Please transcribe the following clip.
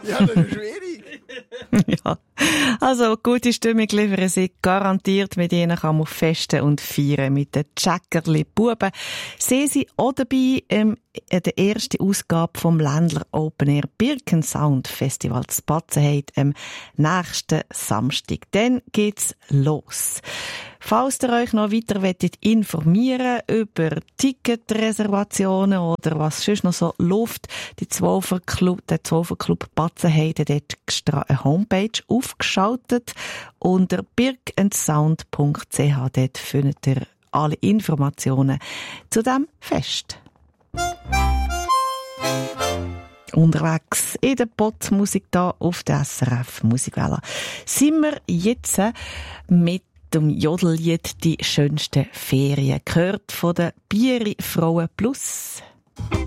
Ja, das ist schwierig. Ja, also gute Stimmung liefern sie garantiert. Mit ihnen kann man festen und feiern. Mit den Tschäckerli-Buben sehen sie auch dabei in der ersten Ausgabe vom Ländler Open Air Birkensound Festival zu Batzenheit am nächsten Samstag. Dann geht's los. Falls ihr euch noch weiter informieren über Ticketreservationen oder was sonst noch so läuft, der Zwölferclub Batzenheide hat dort extra eine Homepage aufgeschaltet. Unter birkandsound.ch dort findet ihr alle Informationen zu diesem Fest. Unterwegs in der Potsmusik da auf der SRF Musikwelle sind wir jetzt mit dem Jodellied «Die schönsten Ferien», gehört von der Bieri Frauen Plus.